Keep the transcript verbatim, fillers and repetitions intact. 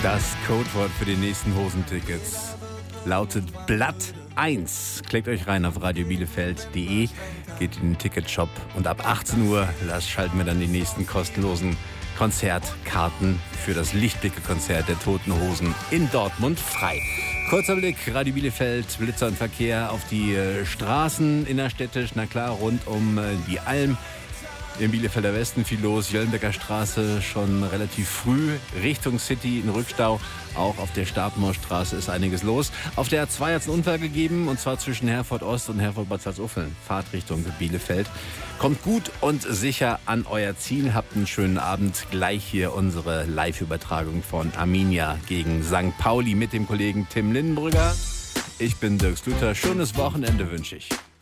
Das Codewort für die nächsten Hosentickets lautet Blatt eins. Klickt euch rein auf radio bielefeld punkt de, geht in den Ticketshop und ab achtzehn Uhr lasst, schalten wir dann die nächsten kostenlosen Konzertkarten für das Lichtblicke-Konzert der Toten Hosen in Dortmund frei. Kurzer Blick, Radio Bielefeld, Blitzer und Verkehr auf die äh, Straßen innerstädtisch, na klar, rund um äh, die Alm. Im Bielefelder Westen viel los, Jöllenbecker Straße schon relativ früh, Richtung City in Rückstau. Auch auf der Stabmoorstraße ist einiges los. Auf der A zwei hat es einen Unfall gegeben, und zwar zwischen Herford Ost und Herford Bad Salzuflen. Fahrtrichtung Bielefeld. Kommt gut und sicher an euer Ziel. Habt einen schönen Abend. Gleich hier unsere Live-Übertragung von Arminia gegen Sankt Pauli mit dem Kollegen Tim Lindenbrügger. Ich bin Dirk Luther. Schönes Wochenende wünsche ich.